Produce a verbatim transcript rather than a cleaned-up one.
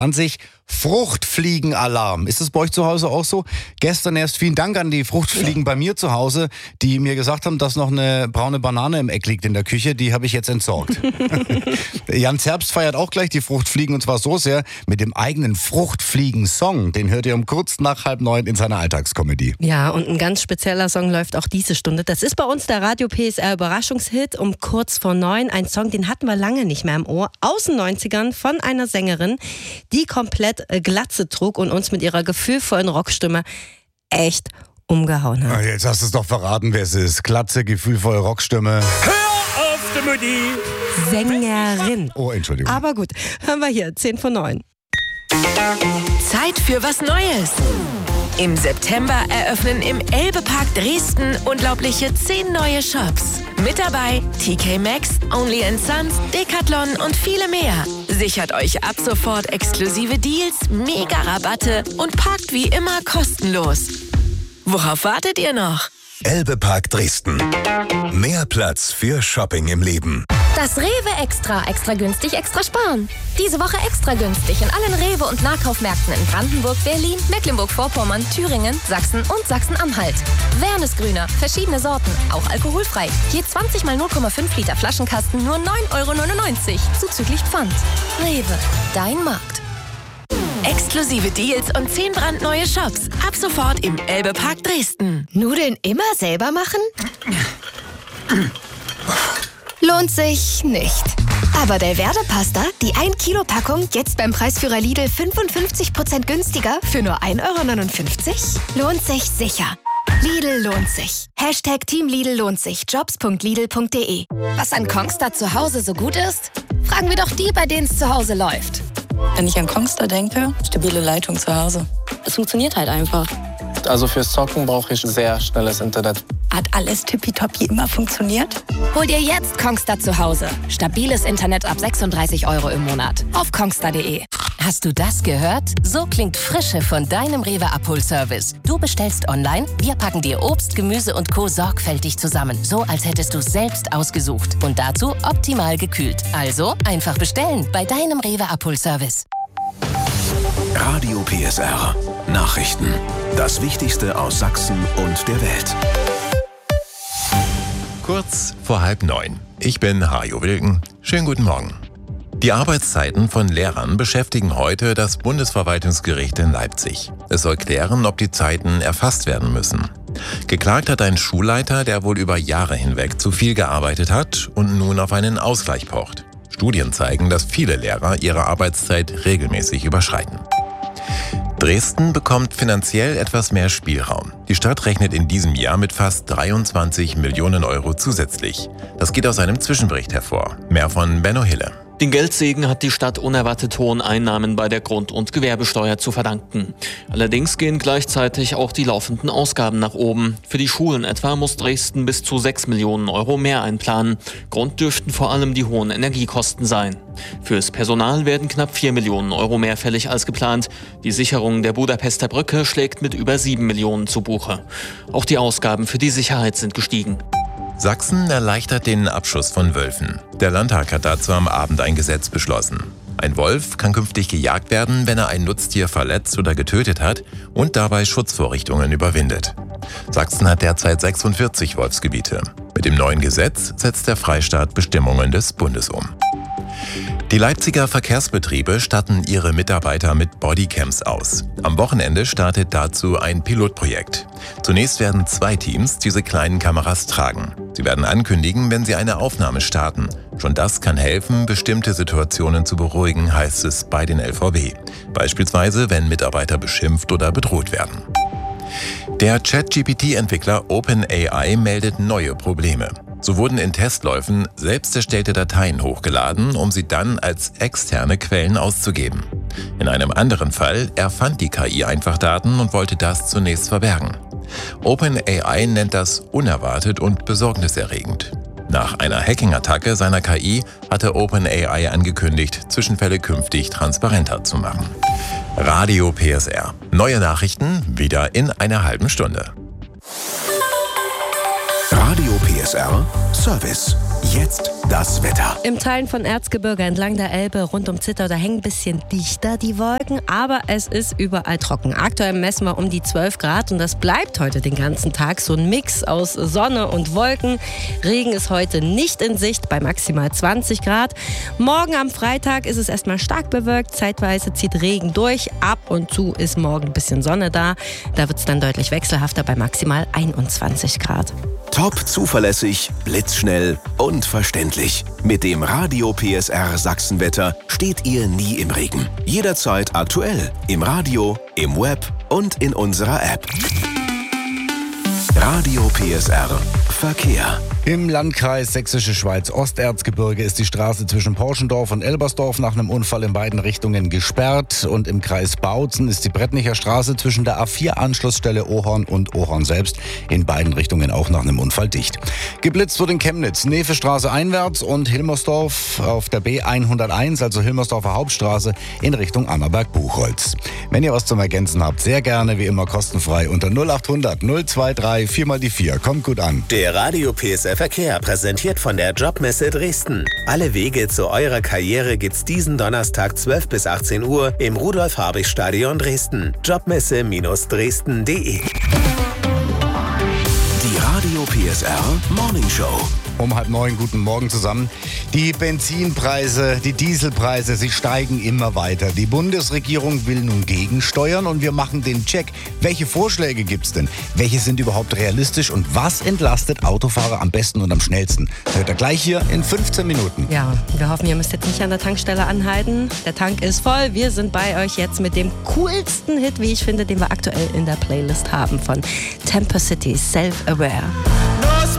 sich Fruchtfliegenalarm. Ist das bei euch zu Hause auch so? Gestern erst vielen Dank an die Fruchtfliegen bei mir zu Hause, die mir gesagt haben, dass noch eine braune Banane im Eck liegt in der Küche. Die habe ich jetzt entsorgt. Jan Zerbst feiert auch gleich die Fruchtfliegen und zwar so sehr mit dem eigenen Fruchtfliegen-Song. Den hört ihr um kurz nach halb neun in seiner Alltagskomödie. Ja, und ein ganz spezieller Song läuft auch diese Stunde. Das ist bei uns der Radio P S R Überraschungshit um kurz vor neun. Ein Song, den hatten wir lange nicht mehr im Ohr. Aus den neunzigern von einer Sängerin, die komplett Glatze trug und uns mit ihrer gefühlvollen Rockstimme echt umgehauen hat. Ah, jetzt hast du es doch verraten, wer es ist. Glatze, gefühlvolle Rockstimme. Hör auf, die Mutti! Sängerin. Oh, Entschuldigung. Aber gut, hören wir hier, zehn vor neun. Zeit für was Neues. Im September eröffnen im Elbe-Park Dresden unglaubliche zehn neue Shops. Mit dabei T K Maxx, Only and Sons, Decathlon und viele mehr. Sichert euch ab sofort exklusive Deals, Mega-Rabatte und parkt wie immer kostenlos. Worauf wartet ihr noch? Elbe-Park Dresden. Mehr Platz für Shopping im Leben. Das Rewe Extra. Extra günstig, extra sparen. Diese Woche extra günstig in allen Rewe- und Nahkaufmärkten in Brandenburg, Berlin, Mecklenburg-Vorpommern, Thüringen, Sachsen und Sachsen-Anhalt. Wernesgrüner, verschiedene Sorten, auch alkoholfrei. Je zwanzig mal null Komma fünf Liter Flaschenkasten nur neun Euro neunundneunzig, zuzüglich Pfand. Rewe, dein Markt. Exklusive Deals und zehn brandneue Shops. Ab sofort im Elbe-Park Dresden. Nudeln immer selber machen? Lohnt sich nicht. Aber der Werde-Pasta, die ein Kilo Packung, jetzt beim Preisführer Lidl fünfundfünfzig Prozent günstiger für nur ein Euro neunundfünfzig? Lohnt sich sicher. Lidl lohnt sich. Hashtag Team Lidl lohnt sich. Jobs punkt lidl punkt de. Was an Kongstar zu Hause so gut ist? Fragen wir doch die, bei denen es zu Hause läuft. Wenn ich an Kongstar denke, stabile Leitung zu Hause. Es funktioniert halt einfach. Also fürs Zocken brauche ich sehr schnelles Internet. Hat alles tippitoppi immer funktioniert? Hol dir jetzt Kongstar zu Hause. Stabiles Internet ab sechsunddreißig Euro im Monat. Auf kongstar punkt de. Hast du das gehört? So klingt Frische von deinem Rewe-Abholservice. Du bestellst online, wir packen dir Obst, Gemüse und Co. sorgfältig zusammen. So, als hättest du es selbst ausgesucht. Und dazu optimal gekühlt. Also einfach bestellen bei deinem Rewe-Abholservice. Radio P S R. Nachrichten. Das Wichtigste aus Sachsen und der Welt. Kurz vor halb neun. Ich bin Hajo Wilken. Schönen guten Morgen. Die Arbeitszeiten von Lehrern beschäftigen heute das Bundesverwaltungsgericht in Leipzig. Es soll klären, ob die Zeiten erfasst werden müssen. Geklagt hat ein Schulleiter, der wohl über Jahre hinweg zu viel gearbeitet hat und nun auf einen Ausgleich pocht. Studien zeigen, dass viele Lehrer ihre Arbeitszeit regelmäßig überschreiten. Dresden bekommt finanziell etwas mehr Spielraum. Die Stadt rechnet in diesem Jahr mit fast dreiundzwanzig Millionen Euro zusätzlich. Das geht aus einem Zwischenbericht hervor. Mehr von Benno Hille. Den Geldsegen hat die Stadt unerwartet hohen Einnahmen bei der Grund- und Gewerbesteuer zu verdanken. Allerdings gehen gleichzeitig auch die laufenden Ausgaben nach oben. Für die Schulen etwa muss Dresden bis zu sechs Millionen Euro mehr einplanen. Grund dürften vor allem die hohen Energiekosten sein. Fürs Personal werden knapp vier Millionen Euro mehr fällig als geplant. Die Sicherung der Budapester Brücke schlägt mit über sieben Millionen zu Buche. Auch die Ausgaben für die Sicherheit sind gestiegen. Sachsen erleichtert den Abschuss von Wölfen. Der Landtag hat dazu am Abend ein Gesetz beschlossen. Ein Wolf kann künftig gejagt werden, wenn er ein Nutztier verletzt oder getötet hat und dabei Schutzvorrichtungen überwindet. Sachsen hat derzeit sechsundvierzig Wolfsgebiete. Mit dem neuen Gesetz setzt der Freistaat Bestimmungen des Bundes um. Die Leipziger Verkehrsbetriebe statten ihre Mitarbeiter mit Bodycams aus. Am Wochenende startet dazu ein Pilotprojekt. Zunächst werden zwei Teams diese kleinen Kameras tragen. Sie werden ankündigen, wenn sie eine Aufnahme starten. Schon das kann helfen, bestimmte Situationen zu beruhigen, heißt es bei den L V W. Beispielsweise, wenn Mitarbeiter beschimpft oder bedroht werden. Der Chat-G P T-Entwickler OpenAI meldet neue Probleme. So wurden in Testläufen selbst erstellte Dateien hochgeladen, um sie dann als externe Quellen auszugeben. In einem anderen Fall erfand die K I einfach Daten und wollte das zunächst verbergen. OpenAI nennt das unerwartet und besorgniserregend. Nach einer Hacking-Attacke seiner K I hatte OpenAI angekündigt, Zwischenfälle künftig transparenter zu machen. Radio P S R. Neue Nachrichten wieder in einer halben Stunde. Radio P S R Service. Jetzt das Wetter. Im Teilen von Erzgebirge entlang der Elbe rund um Zittau, da hängen ein bisschen dichter die Wolken, aber es ist überall trocken. Aktuell messen wir um die zwölf Grad und das bleibt heute den ganzen Tag. So ein Mix aus Sonne und Wolken. Regen ist heute nicht in Sicht bei maximal zwanzig Grad. Morgen am Freitag ist es erstmal stark bewölkt. Zeitweise zieht Regen durch. Ab und zu ist morgen ein bisschen Sonne da. Da wird es dann deutlich wechselhafter bei maximal einundzwanzig Grad. Top zuverlässig, blitzschnell und verständlich. Mit dem Radio P S R Sachsenwetter steht ihr nie im Regen. Jederzeit aktuell. Im Radio, im Web und in unserer App. Radio P S R Verkehr. Im Landkreis Sächsische Schweiz Osterzgebirge ist die Straße zwischen Porschendorf und Elbersdorf nach einem Unfall in beiden Richtungen gesperrt. Und im Kreis Bautzen ist die Brettnicher Straße zwischen der A vier Anschlussstelle Ohorn und Ohorn selbst in beiden Richtungen auch nach einem Unfall dicht. Geblitzt wird in Chemnitz, Nevestraße einwärts und Hilmersdorf auf der B hunderteins, also Hilmersdorfer Hauptstraße in Richtung Annaberg-Buchholz. Wenn ihr was zum Ergänzen habt, sehr gerne wie immer kostenfrei unter null acht hundert null zwei drei vier mal die vier. Kommt gut an. Der Radio P S R Verkehr, präsentiert von der Jobmesse Dresden. Alle Wege zu eurer Karriere gibt's diesen Donnerstag zwölf bis achtzehn Uhr im Rudolf-Habich-Stadion Dresden. Jobmesse Dresden punkt de. Die Radio P S R Morning Show. Um halb neun, guten Morgen zusammen. Die Benzinpreise, die Dieselpreise, sie steigen immer weiter. Die Bundesregierung will nun gegensteuern und wir machen den Check. Welche Vorschläge gibt's denn? Welche sind überhaupt realistisch und was entlastet Autofahrer am besten und am schnellsten? Hört ihr gleich hier in fünfzehn Minuten. Ja, wir hoffen, ihr müsst jetzt nicht an der Tankstelle anhalten. Der Tank ist voll. Wir sind bei euch jetzt mit dem coolsten Hit, wie ich finde, den wir aktuell in der Playlist haben von Temper City, Self-Aware.